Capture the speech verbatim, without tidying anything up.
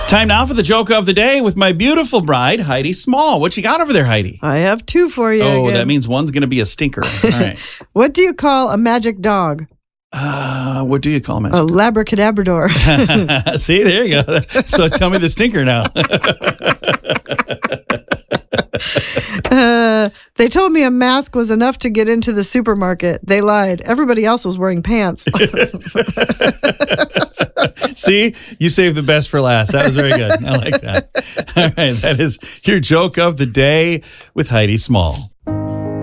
Time now for the joke of the day with my beautiful bride, Heidi Small. What you got over there, Heidi? I have two for you. Oh, again. that means one's going to be a stinker. All right. What do you call a magic dog? Uh, what do you call magic? A labracadabrador. See, there you go. So tell me the stinker now. uh, they told me a mask was enough to get into the supermarket. They lied. Everybody else was wearing pants. See, you saved the best for last. That was very good. I like that. All right, that is your joke of the day with Heidi Small.